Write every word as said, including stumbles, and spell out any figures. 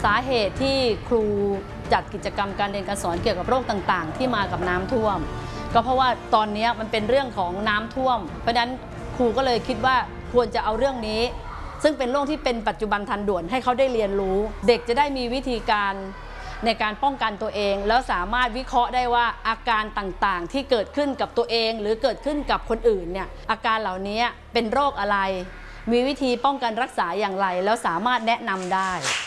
สาเหตุที่ครูจัดกิจกรรมการเรียนการสอนเกี่ยวกับโรคต่างๆที่มากับน้ำท่วมก็เพราะว่าตอนนี้มันเป็นเรื่องของน้ำท่วมเพราะฉะนั้นครูก็เลยคิดว่าควรจะเอาเรื่องนี้ซึ่งเป็นโรคที่เป็นปัจจุบันทันด่วนให้เขาได้เรียนรู้เด็กจะได้มีวิธีการในการป้องกันตัวเองแล้วสามารถวิเคราะห์ได้ว่าอาการต่างๆที่เกิดขึ้นกับตัวเองหรือเกิดขึ้นกับคนอื่นเนี่ยอาการเหล่านี้เป็นโรคอะไรมีวิธีป้องกันรักษาอย่างไรแล้วสามารถแนะนำได้